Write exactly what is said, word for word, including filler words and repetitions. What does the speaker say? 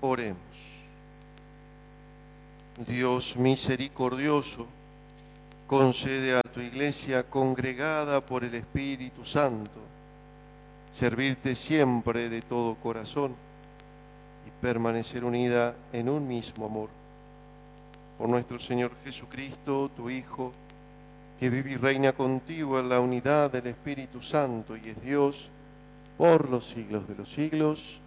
Oremos. Dios misericordioso, concede a tu Iglesia congregada por el Espíritu Santo servirte siempre de todo corazón y permanecer unida en un mismo amor. Por nuestro Señor Jesucristo, tu Hijo, que vive y reina contigo en la unidad del Espíritu Santo y es Dios por los siglos de los siglos.